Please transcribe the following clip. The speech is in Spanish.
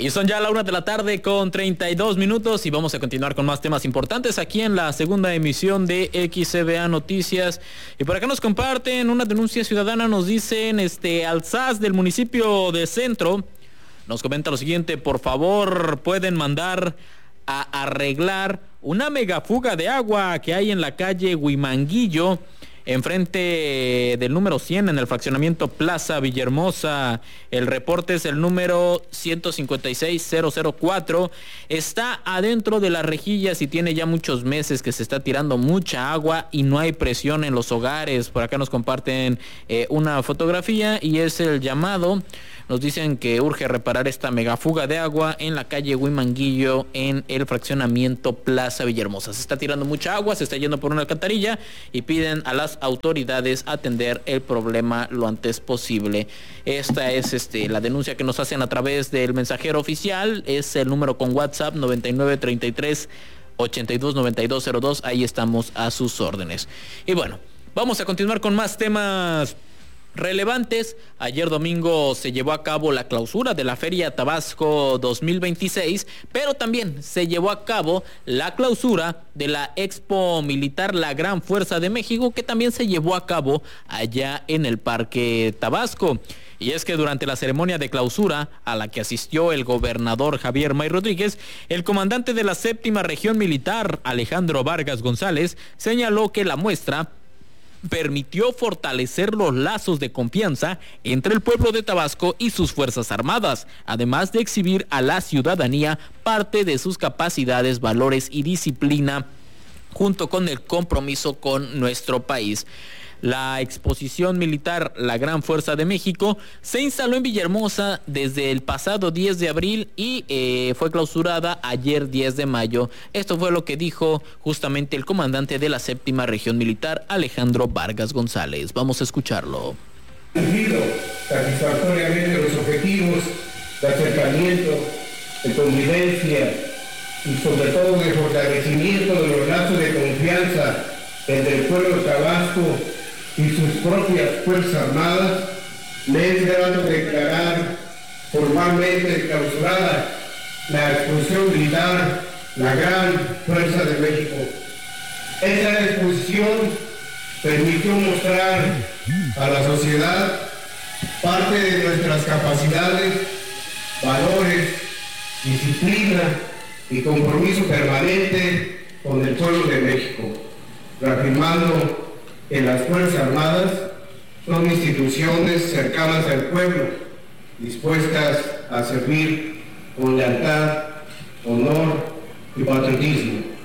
Y son ya la 1:32 y vamos a continuar con más temas importantes aquí en la segunda emisión de XCBA Noticias. Y por acá nos comparten una denuncia ciudadana, nos dicen Alsaz del municipio de Centro. Nos comenta lo siguiente: por favor, pueden mandar a arreglar una megafuga de agua que hay en la calle Huimanguillo, enfrente del número 100 en el fraccionamiento Plaza Villahermosa. El reporte es el número 156004. Está adentro de las rejillas y tiene ya muchos meses que se está tirando mucha agua y no hay presión en los hogares. Por acá nos comparten una fotografía y es el llamado. Nos dicen que urge reparar esta megafuga de agua en la calle Huimanguillo en el fraccionamiento Plaza Villahermosa. Se está tirando mucha agua, se está yendo por una alcantarilla y piden a las autoridades atender el problema lo antes posible. Esta es la denuncia que nos hacen a través del mensajero oficial. Es el número con WhatsApp 9933-829202. Ahí estamos a sus órdenes. Y bueno, vamos a continuar con más temas relevantes. Ayer domingo se llevó a cabo la clausura de la Feria Tabasco 2026, pero también se llevó a cabo la clausura de la Expo Militar La Gran Fuerza de México, que también se llevó a cabo allá en el Parque Tabasco. Y es que durante la ceremonia de clausura, a la que asistió el gobernador Javier May Rodríguez, el comandante de la 7ª Región Militar, Alejandro Vargas González, señaló que la muestra permitió fortalecer los lazos de confianza entre el pueblo de Tabasco y sus Fuerzas Armadas, además de exhibir a la ciudadanía parte de sus capacidades, valores y disciplina, junto con el compromiso con nuestro país. La exposición militar La Gran Fuerza de México se instaló en Villahermosa desde el pasado 10 de abril y fue clausurada ayer 10 de mayo. Esto fue lo que dijo justamente el comandante de la 7ª Región Militar, Alejandro Vargas González. Vamos a escucharlo. Cumplido satisfactoriamente los objetivos de acercamiento, de convivencia y sobre todo de fortalecimiento de los lazos de confianza entre el pueblo de Tabasco y sus propias Fuerzas Armadas. Me es grato declarar formalmente clausurada la exposición militar La Gran Fuerza de México. Esta exposición permitió mostrar a la sociedad parte de nuestras capacidades, valores, disciplina y compromiso permanente con el pueblo de México, reafirmando que las Fuerzas Armadas son instituciones cercanas al pueblo, dispuestas a servir con lealtad, honor y patriotismo.